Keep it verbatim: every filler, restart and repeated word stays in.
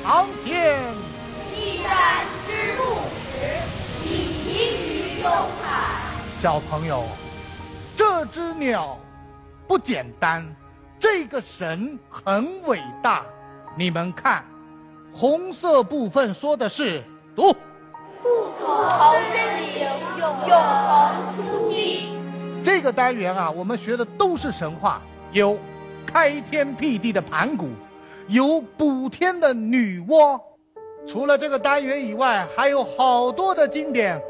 航天。 一战之路时，你于东海。 小朋友，这只鸟不简单，这个神很伟大。你们看，红色部分说的是读。 不同生灵，永恒初心。 这个单元啊，我们学的都是神话，有开天辟地的盘古，有补天的女娲。除了这个单元以外，还有好多的经典